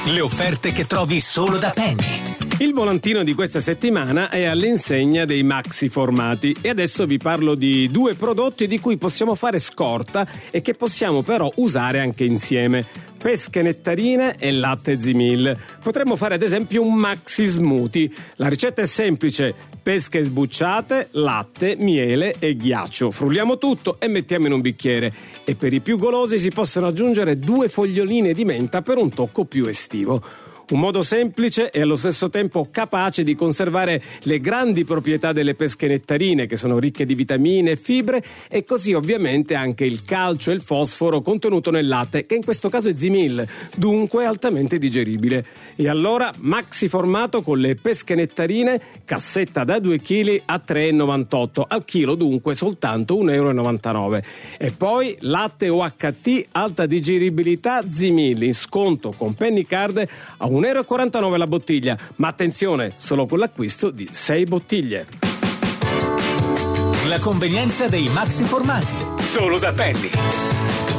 Le offerte che trovi solo da Penny. Il volantino di questa settimana è all'insegna dei maxi formati e adesso vi parlo di due prodotti di cui possiamo fare scorta e che possiamo però usare anche insieme. Pesche nettarine e latte Zimil. Potremmo fare ad esempio un maxi smoothie. La ricetta è semplice: pesche sbucciate, latte, miele e ghiaccio. Frulliamo tutto e mettiamo in un bicchiere. E per i più golosi si possono aggiungere 2 foglioline di menta per un tocco più estivo. Un modo semplice e allo stesso tempo capace di conservare le grandi proprietà delle pesche nettarine, che sono ricche di vitamine e fibre, e così ovviamente anche il calcio e il fosforo contenuto nel latte, che in questo caso è Zimil, dunque altamente digeribile. E allora maxi formato con le pesche nettarine, cassetta da 2 kg a 3,98, al chilo dunque soltanto 1,99 €. E poi latte OHT alta digeribilità Zimil in sconto con Penny Card a 1,49 € la bottiglia, ma attenzione, solo con l'acquisto di 6 bottiglie. La convenienza dei maxi formati. Solo da Penny.